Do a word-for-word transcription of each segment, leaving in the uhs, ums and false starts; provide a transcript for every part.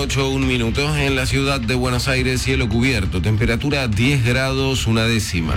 ocho, un minuto. En la ciudad de Buenos Aires, cielo cubierto, temperatura diez grados, una décima.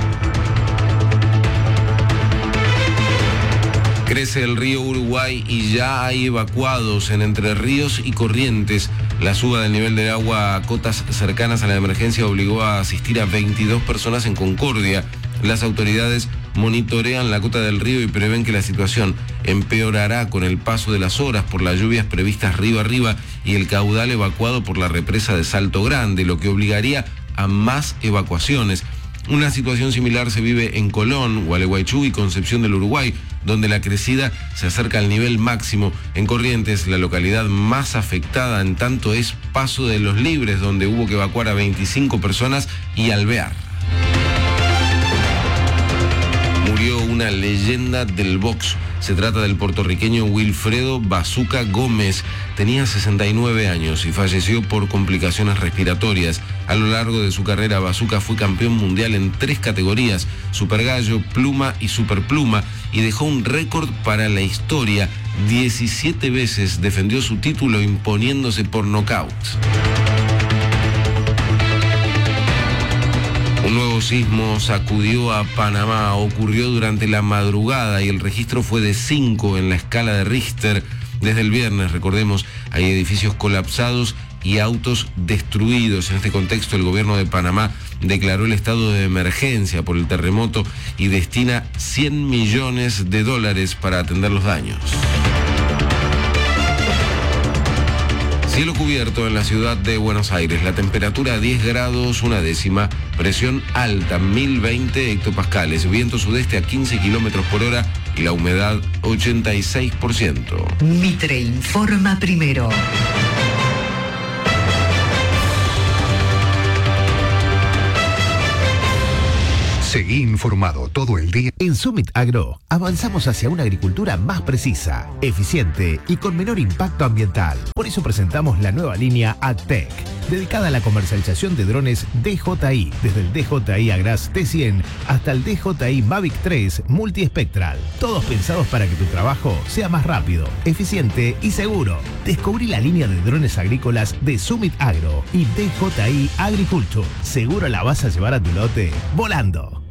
Crece el río Uruguay y ya hay evacuados en Entre Ríos y Corrientes. La suba del nivel del agua a cotas cercanas a la emergencia obligó a asistir a veintidós personas en Concordia. Las autoridades monitorean la cota del río y prevén que la situación empeorará con el paso de las horas por las lluvias previstas río arriba y el caudal evacuado por la represa de Salto Grande, lo que obligaría a más evacuaciones. Una situación similar se vive en Colón, Gualeguaychú y Concepción del Uruguay, donde la crecida se acerca al nivel máximo. En Corrientes, la localidad más afectada en tanto es Paso de los Libres, donde hubo que evacuar a veinticinco personas, y Alvear. Murió una leyenda del box. Se trata del puertorriqueño Wilfredo Bazooka Gómez. Tenía sesenta y nueve años y falleció por complicaciones respiratorias. A lo largo de su carrera, Bazooka fue campeón mundial en tres categorías: Super Gallo, Pluma y Super Pluma, y dejó un récord para la historia. diecisiete veces defendió su título imponiéndose por nocaut. Un nuevo sismo sacudió a Panamá. Ocurrió durante la madrugada y el registro fue de cinco en la escala de Richter. Desde el viernes, recordemos, hay edificios colapsados y autos destruidos. En este contexto, el gobierno de Panamá declaró el estado de emergencia por el terremoto y destina cien millones de dólares para atender los daños. Cielo cubierto en la ciudad de Buenos Aires. La temperatura diez grados, una décima. Presión alta, mil veinte hectopascales. Viento sudeste a quince kilómetros por hora y la humedad ochenta y seis por ciento. Mitre informa primero. Seguí informado todo el día. En Summit Agro avanzamos hacia una agricultura más precisa, eficiente y con menor impacto ambiental. Por eso presentamos la nueva línea AgTech, dedicada a la comercialización de drones D J I, desde el D J I Agras T cien hasta el D J I Mavic tres Multiespectral. Todos pensados para que tu trabajo sea más rápido, eficiente y seguro. Descubrí la línea de drones agrícolas de Summit Agro y D J I Agriculture. Seguro la vas a llevar a tu lote volando.